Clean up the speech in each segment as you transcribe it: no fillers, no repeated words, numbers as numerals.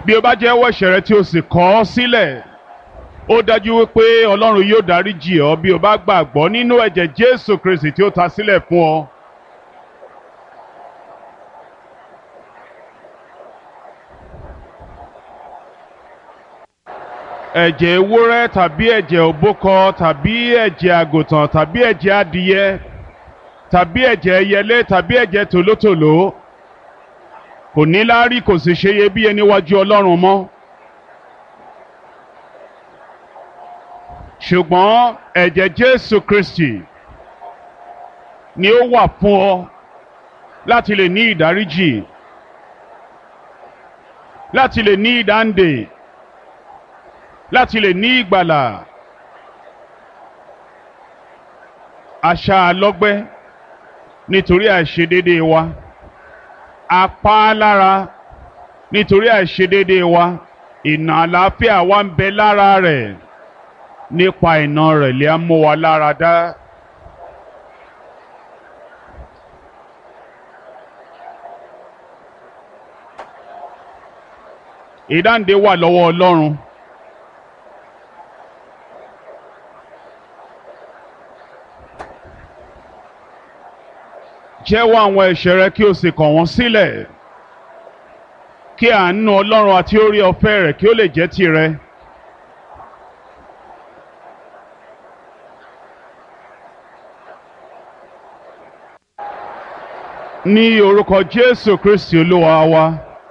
bí o bá jẹ́wọ́ ẹ̀ṣẹ̀ rẹ tí o sì kọ̀ ọ́ sílẹ̀, ó dájú wípé Ọlọ́run yóò dáríjì ọ́ bí o bá gbàgbọ́ nínú ẹ̀jẹ̀ Jésù Kristi tí ó ta sílẹ̀ fún ọ. Ẹ̀jẹ̀ ewúrẹ́ tàbí ẹ̀jẹ̀ òbúkọ tàbí ẹ̀jẹ̀ àgùntàn tàbí ẹ̀jẹ̀ adìyẹ tàbí ẹ̀jẹ̀ ẹyẹlé tàbí ẹ̀jẹ̀ tòlótòló kò ní láárí, kò sì ṣe iyebíye níwájú Ọlọ́run mọ́. Ṣùgbọ́n ẹ̀jẹ̀ Jésù Kristi ni ó wà fún ọ láti lè ní ìdáríjì, láti lè ní ìdáǹdè, láti lè ní ìgbàlà. A ṣá a lọ́gbẹ́ nítorí àìṣedéédé wa, a pa á lára nítorí àìṣedéédé wa, ìnà àlàáfíà wa ń bẹ lára rẹ̀, nípa ìnà rẹ̀ lè á mú wa lára dá. Ìdáǹdè wà lọ́wọ́ Ọlọ́run. Jẹ́wọ́ àwọn ẹ̀ṣẹ̀ rẹ kí o sì kọ̀ wọ́n sílẹ̀, kí àánú Ọlọ́run àti oore ọ̀fẹ́ rẹ̀ kí ó lè jẹ́ tìrẹ. Ní orúkọ Jésù Kristi Olúwa wa.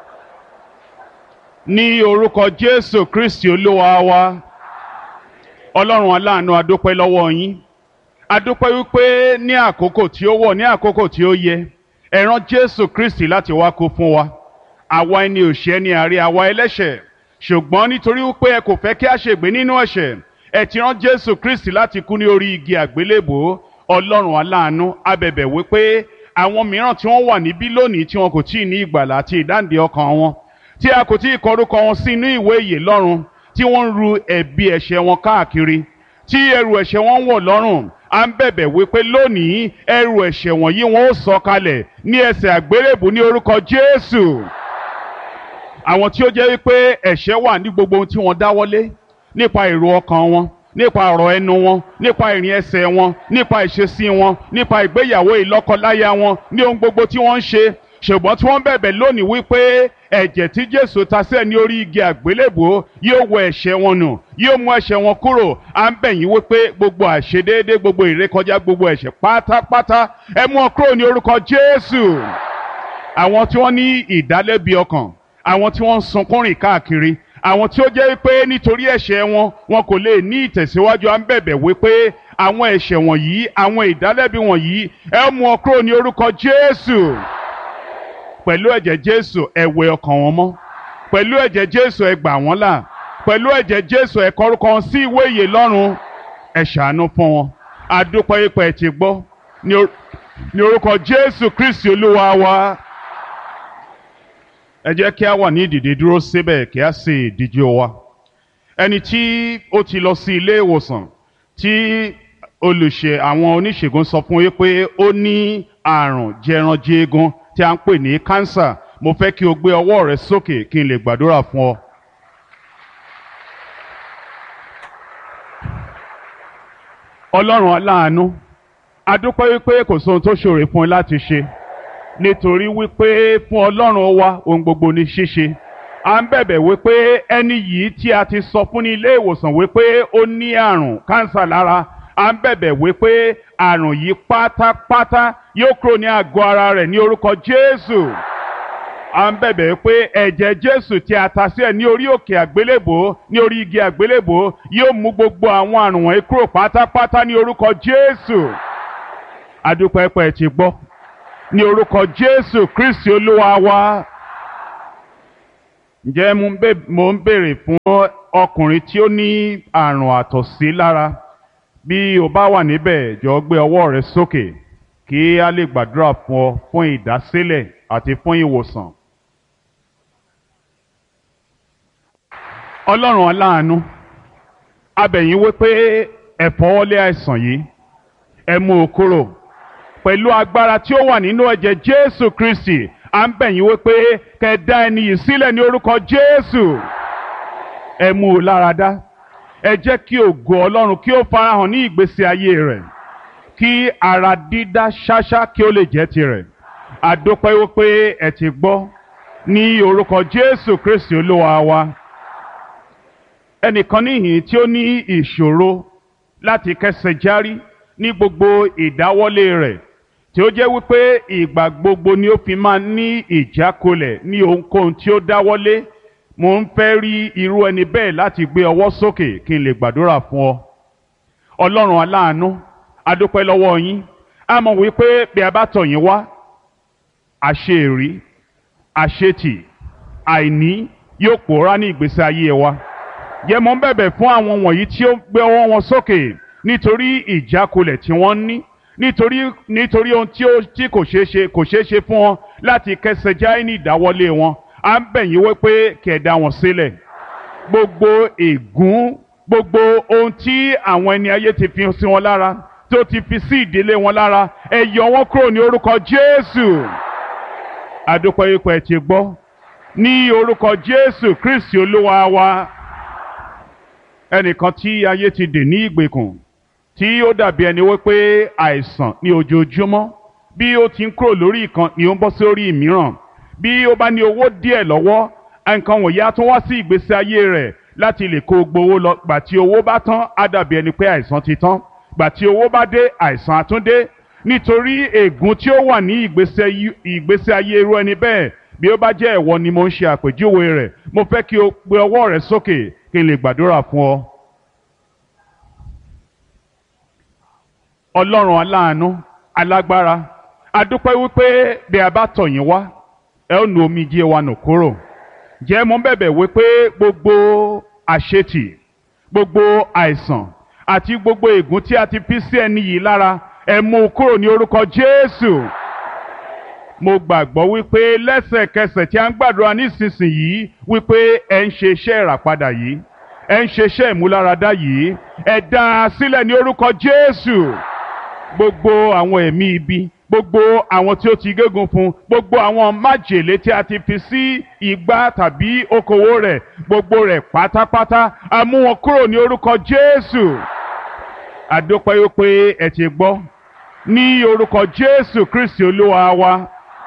Ní orúkọ Jésù Kristi Olúwa wa. Ọlọ́run aláàánú, a dúpẹ́ lọ́wọ́ yín. A dúpẹ́ wípé ní àkókò tí ó wọ̀, ní àkókò tí ó yẹ, ẹ rán Jésù Kristi láti wá kú fún wa. Àwa ẹni òṣè ni àrí, àwa ẹlẹ́ṣẹ̀. Ṣùgbọ́n nítorí wípé ẹ kò fẹ́ kí a ṣègbé nínú ẹ̀ṣẹ̀, ẹ ti rán Jésù Kristi láti kú ní orí igi àgbélébùú. Ọlọ́run aláàánú, a bẹ̀bẹ̀ wípé àwọn mìíràn tí wọ́n wà níbí lónìí tí wọn kò tíì ní ìgbàlà àti ìdáǹdè ọkàn wọn, tí a kò tíì kọ orúkọ wọn sí inú ìwé ìyè lọ́run, tí wọ́n ń ru ẹ̀bi ẹ̀ṣẹ̀ wọn káàkiri, tí ẹrù ẹ̀ṣẹ̀ wọn ń wọ̀ lọ́rùn, à ń bẹ̀bẹ̀ wípé lónìí ẹrù ẹ̀ṣẹ̀ wọ̀nyí wọn ó sọ kalẹ̀ ní ẹsẹ̀ àgbélébùú ní orúkọ Jésù. Àwọn tí ó jẹ́ wípé ẹ̀ṣẹ̀ wà ní gbogbo ohun tí wọ́n dáwọ́lé, nípa èrò ọkàn wọn, nípa ọ̀rọ̀ ẹnu wọn, nípa ìrìn ẹsẹ̀ wọn, nípa ìṣesí wọn, nípa ìgbéyàwó ìlọ́kọláya wọn, ní ohun gbogbo tí wọ́n ń ṣe. Ṣùgbọ́n tí wọ́n bẹ̀bẹ̀ lónìí wípé ẹ̀jẹ̀ tí Jésù ta sílẹ̀ ní orí igi àgbélébùú yóò wẹ ẹ̀ṣẹ̀ wọn nù, yóò mú ẹ̀ṣẹ̀ wọn kúrò. À ń bẹ̀ yín wípé gbogbo àìṣedéédé, gbogbo ìrékọjá, gbogbo ẹ̀ṣẹ̀ pátápátá ẹ mú wọn kúrò ní orúkọ Jésù. Àwọn tí wọ́n ní ìdálẹ́bi ọkàn, àwọn tí wọ́n ń sunkún rìn káàkiri, àwọn tí ó jẹ́ wípé nítorí ẹ̀ṣẹ̀ wọn kò lè ní ìtẹ̀síwájú, à ń bẹ̀bẹ̀ wípé àwọn ẹ̀ṣẹ̀ wọ̀nyí, àwọn ìdálẹ́bi wọ̀nyí ẹ mú wọn kúrò ní orúkọ Jésù. Pẹ̀lú ẹ̀jẹ̀ Jésù ẹ wẹ ọkàn wọn mọ́, pẹ̀lú ẹ̀jẹ̀ Jésù ẹ gbà wọ́n là, pẹ̀lú ẹ̀jẹ̀ Jésù ẹ kọ orúkọ wọn sí ìwé ìyè lọ́run. Ẹ ṣàánú fún wọn. A dúpẹ́ ipò ẹ ti gbọ́ ní orúkọ Jésù Kristi Olúwa wa. Ẹ jẹ́ kí a wà ní ìdìde dúró síbẹ̀ kí a sì díjú wa. Ẹni tí ó ti lọ sí ilé ìwòsàn tí àwọn oníṣègùn sọ fún yín pé ó ní àrùn jẹranjẹgun tí a ń pè ní kánsà, mo fẹ́ kí o gbé ọwọ́ rẹ sókè kí n lè gbàdúrà fún ọ. Ọlọ́run aláàánú, a dúpẹ́ wípé kò sóhun tó ṣòro fún ẹ láti ṣe, nítorí wípé fún Ọlọ́run wa ohun gbogbo ní ṣíṣe. À ń bẹ̀bẹ̀ wípé ẹni yìí tí a ti sọ fún ní ilé ìwòsàn wípé ó ní àrùn kánsà lára, à ń bẹ̀bẹ̀ wípé àrùn yìí pátápátá yóò kúrò ní àgọ́ ara rẹ̀ ní orúkọ Jésù. À ń bẹ̀bẹ̀ pé ẹ̀jẹ̀ Jésù tí a ta sílẹ̀ ní orí òkè àgbélébùú, ní orí igi àgbélébùú yóò mú gbogbo àwọn àrùn wọ̀nyí kúrò pátápátá ní orúkọ Jésù. A dúpẹ́ pé ẹ ti gbọ́. Ní orúkọ Jésù Kristi Olúwa wa. Ǹjẹ́ mo ń béèrè fún ọkùnrin tí ó ní àrùn àtọ̀sí lára? Bí o bá wà níbẹ̀, jọ̀ọ́ gbé ọwọ́ rẹ sókè kí a lè gbàdúrà fún ọ fún ìdásílẹ̀ àti fún ìwòsàn. Ọlọ́run aláàánú, a bẹ̀ yín wípé ẹ fọwọ́lé àìsàn yìí, ẹ mú o kúrò pẹ̀lú agbára tí ó wà nínú ẹ̀jẹ̀ Jésù Kristi. À ń bẹ̀ yín wípé kẹ́ dá ẹni yìí sílẹ̀ ní orúkọ Jésù. Ẹ mú un lára dá. Ẹ jẹ́ kí ògo Ọlọ́run kí ó farahàn ní ìgbésí ayé rẹ̀, kí ara dídá ṣáṣá kí ó lè jẹ́ tirẹ̀. A dúpẹ́ wípé ẹ ti gbọ́ ní orúkọ Jésù Kristi Olúwa wa. Ẹnìkan níhìn tí ó ní ìṣòro láti kẹ́sẹ̀ járí ní gbogbo ìdáwọ́lé rẹ̀, tí ó jẹ́ wípé ìgbà gbogbo ni ó fi máa ní ìjákulẹ̀ ní ohunkóhun tí ó dáwọ́lé. Mo ń fẹ́ rí irú ẹni bẹ́ẹ̀ láti gbé ọwọ́ sókè kí n lè gbàdúrà fún ọ. Ọlọ́run aláàánú, a dúpẹ́ lọ́wọ́ yín. A mọ̀ wípé bí a bá tọ̀ yín wá, àṣeèrí, àṣetì, àìní yóò pòórá ní ìgbésí ayé wa. Jẹ́ mo ń bẹ̀bẹ̀ fún àwọn wọ̀nyí tí ó gbé ọwọ́ wọn sókè nítorí ìjákulẹ̀ tí wọ́n ní, nítorí ohun tí kò ṣeé ṣe fún wọn láti kẹ́sẹ̀ járí ní ìdáwọ́lé wọn. À ń bẹ̀ yín wípé kí ẹ dá wọn sílẹ̀. Gbogbo ègún, gbogbo ohun tí àwọn ẹni ayé ti fi sí wọn lára, tó ti fi sí ìdílé wọn lára, ẹ yọ wọ́n kúrò ní orúkọ Jésù. A dúpẹ́ wípé ẹ ti gbọ́ ní orúkọ Jésù Kristi Olúwa wa. Ẹnìkan tí ayé ti dè ní ìgbèkùn, tí ó dàbí ẹni wípé àìsàn ní ojoojúmọ́, bí ó ti ń kúrò lórí ìkan ni ó ń bọ́ sórí ìmíràn. Bí ó bá ní owó díẹ̀ lọ́wọ́, nǹkan wọ̀nyí á tún wá sí ìgbésí ayé rẹ̀ láti lè kó gbowó lọ. Gbà tí owó bá tán, á dàbí ẹni pé àìsàn ti tán. Gbà tí owó bá dé, àìsàn á tún dé. Nítorí ègún tí ó wà ní ìgbésí ayé irú ẹni bẹ́ẹ̀, bí ó bá jẹ́ ìwọ ni mo ń ṣe àpèjúwe rẹ̀, mo fẹ́ kí o gbé ọwọ́ rẹ sókè kí n lè gbàdúrà fún ọ. Ọlọ́run aláàánú, alágbára, a dúpẹ́ wípé bí a bá tọ̀ yín wá, ẹ ó nu omijé wa nù kúrò. Jẹ́ mo ń bẹ̀bẹ̀ wípé gbogbo àṣetì, gbogbo àìsàn àti gbogbo ègún tí a ti fi sí ẹni yìí lára, ẹ mú un kúrò ní orúkọ Jésù. Mo gbàgbọ́ wípé lẹ́sẹ̀kẹsẹ̀ tí a ń gbàdúrà nísinsìnyí wípé ẹ ń ṣe iṣẹ́ ìràpadà yìí, ẹ ń ṣe iṣẹ́ ìmúláradá yìí, ẹ dá a sílẹ̀ ní orúkọ Jésù. Gbogbo àwọn ẹ̀mí ibi, gbogbo àwọn tí ó ti gégùn fún, gbogbo àwọn májèlé tí a ti fi sí igbá tàbí okòwò rẹ̀, gbogbo rẹ̀ pátápátá, a mú wọn kúrò ní orúkọ Jésù. A dúpẹ́ wípé ẹ ti gbọ́ ní orúkọ Jésù Kristi Olúwa wa.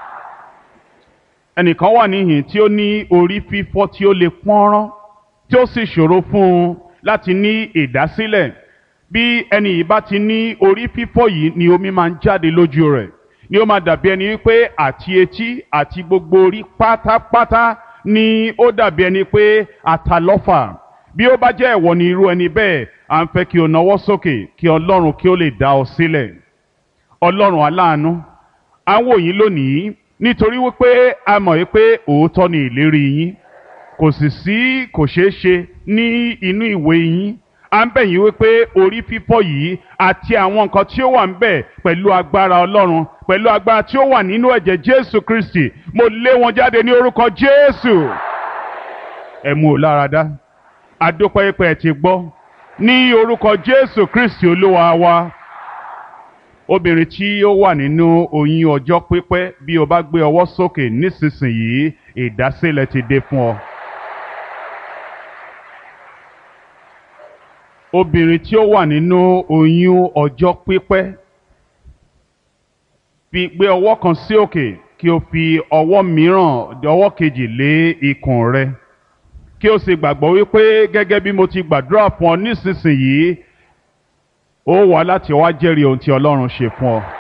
Ẹnìkan wà níhìn tí ó ní orí fífọ́ tí ó le pọ́nrán, tí ó sì ṣòro fún un láti ní ìdásílẹ̀. Bí ẹni yìí bá ti ní orí fífọ́ yìí ni omi máa ń jáde lójú rẹ̀, ni ó máa dàbí ẹni wípé àti etí àti gbogbo orí pátápátá ni ó dàbí ẹni pé àtàlọ́fà. Bí ó bá jẹ́ ìwọ ni irú ẹni bẹ́ẹ̀, à ń fẹ́ kí o nawọ́ sókè kí Ọlọ́run kí ó lè dá ọ sílẹ̀. Ọlọ́run aláàánú, à ń wò yín lónìí nítorí wípé a mọ̀ wípé òótọ́ ni ìlérí yín, kò sì sí kò ṣeé ṣe ní inú ìwé yín. À ń bẹ̀ yín wípé orí fífọ́ yìí àti àwọn nǹkan tí ó wà ń bẹ̀ pẹ̀lú agbára Ọlọ́run, pẹ̀lú agbára tí ó wà nínú ẹ̀jẹ̀ Jésù Kristi, mo lé wọn jáde ní orúkọ Jésù. Ẹ mú un lára dá. A dúpẹ́ pé ẹ ti gbọ́ ní orúkọ Jésù Kristi Olúwa wa. Obìnrin tí ó wà nínú oyún ọjọ́ pípẹ́, bí o bá gbé ọwọ́ sókè nísinsìnyí, ìdásílẹ̀ ti dé fún ọ. Obìnrin tí ó wà nínú oyún ọjọ́ pípẹ́, fi gbé ọwọ́ kan sí òkè kí o fi ọwọ́ mìíràn, ọwọ́ kejì lé ikùn rẹ, kí o sì gbàgbọ́ wípé gẹ́gẹ́ bí mo ti gbàdúrà fún ọ nísinsìnyí, ó wá láti wá jẹ́rìí ohun tí Ọlọ́run ṣe fún ọ.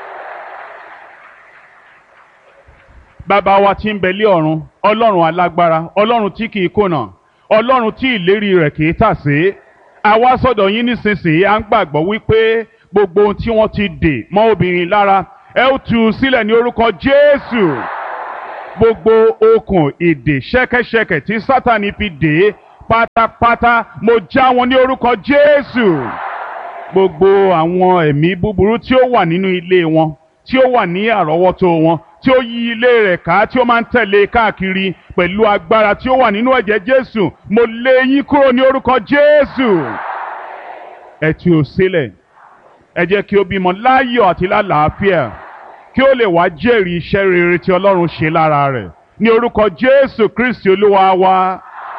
Bàbá wa tí ń bẹ lé ọ̀run, Ọlọ́run alágbára, Ọlọ́run tí kìí kùnà, Ọlọ́run tí ìlérí rẹ̀ kìí tàsé, a wá sọ́dọ̀ yín nísinsìnyí, à ń gbàgbọ́ wípé gbogbo ohun tí wọ́n ti dè mọ́ obìnrin lára, ẹ ó tú u sílẹ̀ ní orúkọ Jésù. Gbogbo okùn ìdè ṣẹ́kẹ́ṣẹkẹ̀ tí Sátánì fi dè é pátápátá, mo já wọn ní orúkọ Jésù. Gbogbo àwọn ẹ̀mí búburú tí ó wà nínú ilé wọn, tí ó wà ní àrọ́wọ́tó wọn, tí ó yí ilé rẹ̀ ká, tí ó máa ń tẹ̀lé káàkiri pẹ̀lú agbára tí ó wà nínú ẹ̀jẹ̀ Jésù, mo lé yín kúrò ní orúkọ Jésù. Ẹ tú u sílẹ̀, ẹ jẹ́ kí ó bímọ láyọ̀ àti lálàáfíà, kí ó lè wá jẹ́rìí iṣẹ́ rere tí Ọlọ́run ṣe lára rẹ̀ ní orúkọ Jésù Kristi Olúwa wa.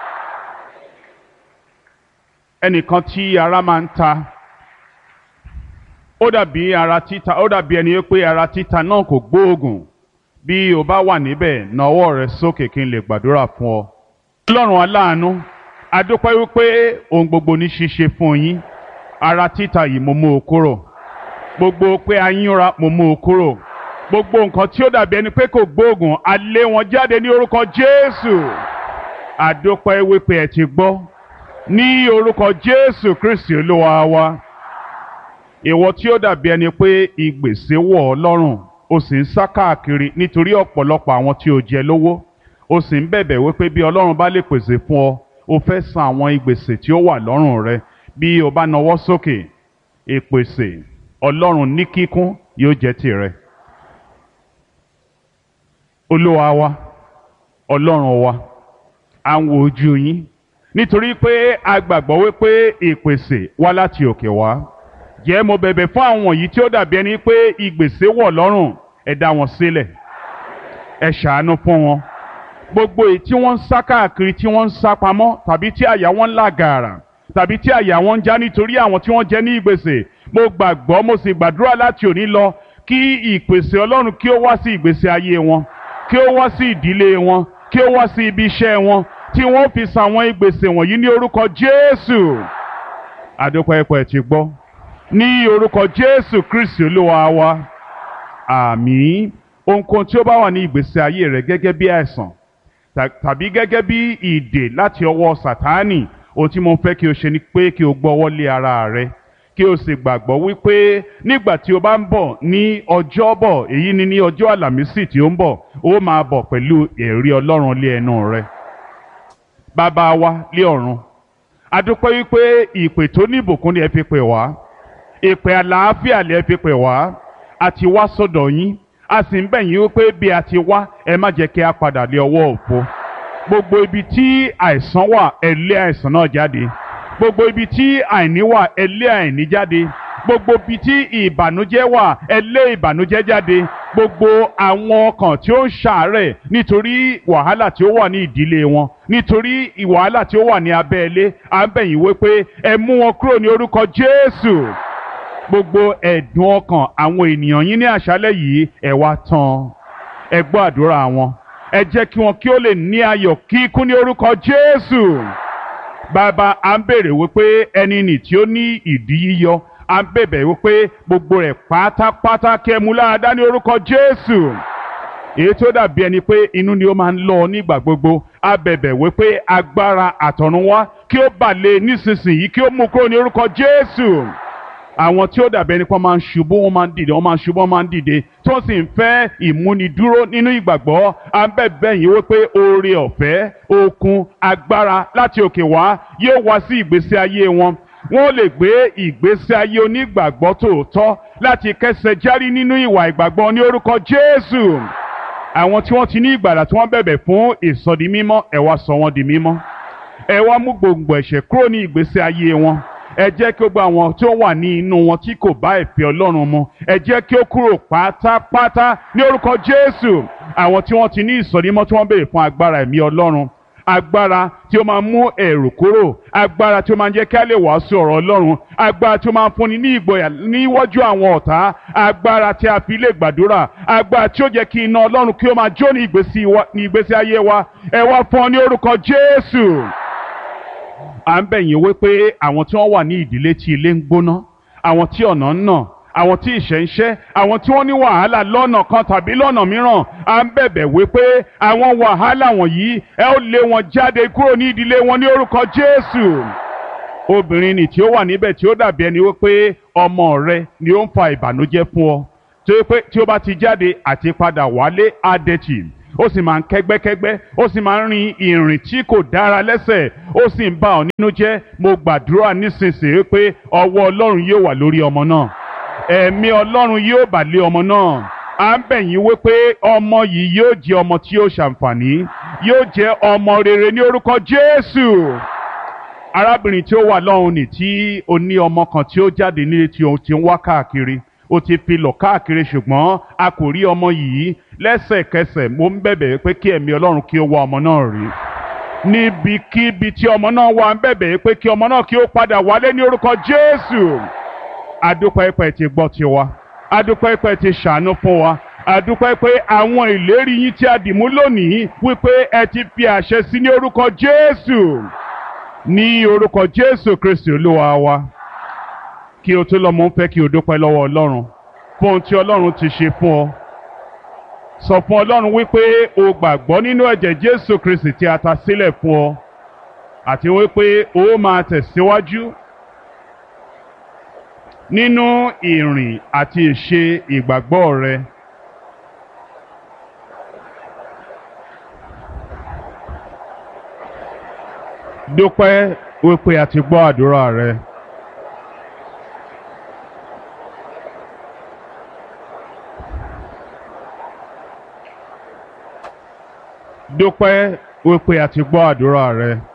Ẹnìkan tí ara máa ń ta, ó dàbí ẹni pé ara títa náà kò gbóògùn. Bí o bá wà níbẹ̀, na ọwọ́ rẹ sókè kí n lè gbàdúrà fún ọ. Ọlọ́run aláàánú, a dúpẹ́ wípé ohun gbogbo ní ṣíṣe fún yín. Ara títa yìí mo mú o kúrò. Gbogbo pé a yínra mo mú o kúrò. Gbogbo nǹkan tí ó dàbí ẹni pé kò gbóògùn, a lé wọn jáde ní orúkọ Jésù. A dúpẹ́ wípé ẹ ti gbọ́. Ní orúkọ Jésù Kristi Olúwa wa. Ìwọ tí ó dàbí ẹni pé ìgbèsè wọ̀ ọ́ lọ́rùn, o sì ń sá káàkiri nítorí ọ̀pọ̀lọpọ̀ àwọn tí o jẹ lówó. O sì ń bẹ̀bẹ̀ wípé bí Ọlọ́run bá lè pèsè fún ọ, o fẹ́ san àwọn ìgbèsè tí ó wà lọ́rùn rẹ. Bí o bá nawọ́ sókè, ìpèsè Ọlọ́run ní kíkún yóò jẹ́ tìrẹ. Olúwa wa, Ọlọ́run wa, à ń wo ojú yín nítorí pé a gbàgbọ́ wípé ìpèsè wá láti òkè wá. Jẹ́ mo bẹ̀bẹ̀ fún àwọn yìí tí ó dàbí ẹni pé ìgbèsè wọ̀ lọ́rùn, ẹ dá wọn sílẹ̀, ẹ ṣàánú fún wọn. Gbogbo èyí tí wọ́n ń sá káàkiri, tí wọ́n ń sá pamọ́, tàbí tí àyà wọn ń là gàrà, tàbí tí àyà wọn ń já nítorí àwọn tí wọ́n jẹ ní ìgbèsè, mo gbàgbọ́ mo sì gbàdúrà láti òní lọ kí ìpèsè Ọlọ́run kí ó wá sí ìgbésí ayé wọn, kí ó wá sí ìdílé wọn, kí ó wá sí ibi iṣẹ́ wọn, tí wọ́n fi san àwọn ìgbèsè wọ̀nyí ní orúkọ Jésù. Àdúpẹ́ pé ẹ ti gbọ́. Ní orúkọ Jésù Kristi Olúwa wa. Àmín. Ohunkóhun tí ó bá wà ní ìgbésí ayé rẹ gẹ́gẹ́ bí àìsàn tàbí gẹ́gẹ́ bí ìdè láti ọwọ́ Sátánì, ohun tí mo fẹ́ kí o ṣe ni pé kí o gbọ́wọ́ lé ara rẹ, kí o sì gbàgbọ́ wípé nígbà tí o bá ń bọ̀ ní Ọjọ́bọ̀, èyí ni ní ọjọ́ Àlàmísì tí ó ń bọ̀, ó máa bọ̀ pẹ̀lú ẹ̀rí Ọlọ́run lé ẹnu rẹ. Bàbá wa lé ọ̀run, a dúpẹ́ wípé ìpè tó ní ìbùkún ni ẹ fi pè wá, ìpè àlàáfíà lẹ fi pè wá, a ti wá sọ́dọ̀ yín, a sì ń bẹ̀ yín wípé bí a ti wá, ẹ má jẹ́ kí a padà lé ọwọ́ òfo. Gbogbo ibi tí àìsàn wà, ẹ lé àìsàn náà jáde. Gbogbo ibi tí àìní wà, ẹ lé àìní jáde. Gbogbo ibi tí ìbànújẹ́ wà, ẹ lé ìbànújẹ́ jáde. Gbogbo àwọn ọkàn tí ó ń ṣàárẹ̀ nítorí wàhálà tí ó wà ní ìdílé wọn, nítorí wàhálà tí ó wà ní abẹ́lé, à ń bẹ̀ yín wípé ẹ mú wọn kúrò ní orúkọ Jésù. Gbogbo ẹ̀dùn ọkàn àwọn ènìyàn yín ní àṣálẹ́ yìí, ẹ wá tán, ẹ gbọ́ àdúrà wọn, ẹ jẹ́ kí wọn kí ó lè ní ayọ̀ kíkún ní orúkọ Jésù. Bàbá, à ń bèrè wípé ẹni nì tí ó ní ìdí yíyọ, à ń bẹ̀bẹ̀ wípé gbogbo rẹ̀ pátápátá kí ẹ mú lára dá ní orúkọ Jésù. Èyí tó dàbí ẹni pé inú ni ó máa ń lọ nígbà gbogbo, a bẹ̀bẹ̀ wípé agbára àtọ̀run wá kí ó bà lé nísinsìnyí, kí ó mú kúrò ní orúkọ Jésù. Àwọn tí ó dàbí ẹni pé wọ́n máa ń ṣubú, wọ́n máa ń dìde, wọ́n máa ń ṣubú, wọ́n máa ń dìde, tó sì ń fẹ́ ìmúnidúró nínú ìgbàgbọ́, à ń bẹ̀bẹ̀ yín wípé oore ọ̀fẹ́, okun, agbára láti òkè wá yóò wá sí ìgbésí ayé wọn. Wọ́n lè gbé ìgbésí ayé onígbàgbọ́ tòótọ́ láti kẹ́sẹ̀ járí nínú ìwà ìgbàgbọ́ ní orúkọ Jésù. Àwọn tí wọ́n ti ní ìgbàlà tí wọ́n bẹ̀bẹ̀ fún ìsọdi mímọ́, ẹ wá sọ wọ́n di mímọ́. Ẹ wá mú gbòǹgbò ẹ̀ṣẹ̀ kúrò ní ìgbésí ayé wọn. Ẹ jẹ́ kí ó gba àwọn tí ó wà ní inú wọn tí kò bá ìfẹ́ Ọlọ́run mu, ẹ jẹ́ kí ó kúrò pátápátá ní orúkọ Jésù. Àwọn tí wọ́n ti ní ìsọdimọ́ tí wọ́n béèrè fún agbára ẹ̀mí Ọlọ́run, agbára tí ó máa mú ẹ̀rù kúrò, agbára tí ó máa jẹ́ kí a lè wàásù ọ̀rọ̀ Ọlọ́run, agbára tí ó máa fúnni ní ìgboyà níwájú àwọn ọ̀tá, agbára tí a fi lè gbàdúrà, agbára tí ó jẹ́ kí iná Ọlọ́run kí ó máa jó ní ìgbésí ayé wa, ẹ wá fún ọ ní orúkọ Jésù. À ń bẹ̀ yín wípé àwọn tí wọ́n wà ní ìdílé tí ilé ń gbóná, àwọn tí ọ̀nà ń nà, àwọn tí ìṣẹ́ ń ṣẹ́, àwọn tí wọ́n ní wàhálà lọ́nà kan tàbí lọ́nà mìíràn, à ń bẹ̀bẹ̀ wípé àwọn wàhálà wọ̀nyí ẹ ó lé wọn jáde kúrò ní ìdílé wọn ní orúkọ Jésù. Obìnrin nì tí ó wà níbẹ̀ tí ó dàbí ẹni wípé ọmọ rẹ ni ó ń fa ìbànújẹ́ fún ọ, tí ó bá ti jáde àti padà wálé adẹ́tì, ó sì máa ń kẹ́gbẹ́kẹ́gbẹ́, ó sì máa ń rin ìrìn tí kò dára lẹ́sẹ̀, ó sì ń bà ọ́ nínú jẹ́. Mo gbàdúrà nísinsìnyí pé ọwọ́ Ọlọ́run yóò wà lórí ọmọ náà, ẹ̀mí Ọlọ́run yóò bà lé ọmọ náà. À ń bẹ̀ yín wípé ọmọ yìí yóò jẹ́ ọmọ tí yóò ṣàǹfààní, yóò jẹ́ ọmọ rere ní orúkọ Jésù. Arábìnrin tí ó wà lọ́hùn ní tí ó ní ọmọ kan tí ó jáde nílé tí ó ti ń wá káàkiri, o ti fi lọ̀ káàkiri ṣùgbọ́n a kò rí ọmọ yìí. Lẹ́sẹ̀kẹsẹ̀ mo ń bẹ̀bẹ̀ pé kí ẹ̀mí Ọlọ́run kí ó wá ọmọ náà rí níbikíbi tí ọmọ náà wà. ń bẹ̀bẹ̀ pé kí ọmọ náà kí ó padà wálé ní orúkọ Jésù. Adúpẹ́ pé ti gbọ́ tiwa, adúpẹ́ pé ti ṣàánú fún wa, adúpẹ́ pé àwọn ìlérí yín tí a dìmú lónìí wípé ẹ ti fi àṣẹ sí ní orúkọ Jésù. Ní orúkọ Jésù Kristi Olúwa wa. Kí o tó lọ, mo ń fẹ́ kí o dúpẹ́ lọ́wọ́ Ọlọ́run fún ohun tí Ọlọ́run ti ṣe fún ọ. Sọ fún Ọlọ́run wípé o gbàgbọ́ nínú ẹ̀jẹ̀ Jésù Kristi tí a ta sílẹ̀ fún ọ, àti wípé o máa tẹ̀síwájú nínú ìrìn àti ìṣe ìgbàgbọ́ rẹ. Dúpẹ́ wípé a ti gbọ́ àdúrà rẹ. Dúpẹ́ wípé a ti gbọ́ àdúrà rẹ.